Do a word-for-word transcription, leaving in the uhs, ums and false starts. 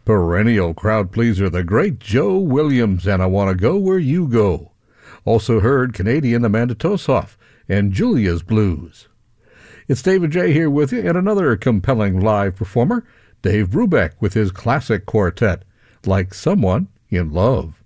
perennial crowd pleaser, the great Joe Williams, and I Want to Go Where You Go. Also heard Canadian Amanda Tosoff and Julia's Blues. It's David J. here with you, and another compelling live performer, Dave Brubeck, with his classic quartet, Like Someone in Love.